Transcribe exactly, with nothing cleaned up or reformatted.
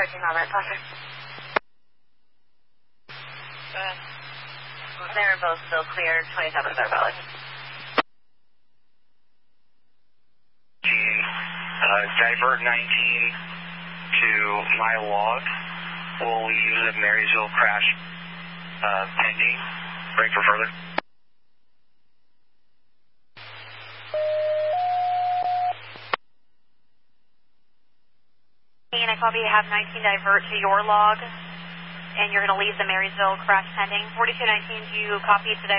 fourteen on that talker. Go ahead. They're both still clear, twenty-seven are valid. Uh, divert nineteen to my log. We'll use a Marysville crash uh, pending. Break for further. And I copy you have nineteen divert to your log, and you're going to leave the Marysville crash pending. forty-two nineteen, do you copy today?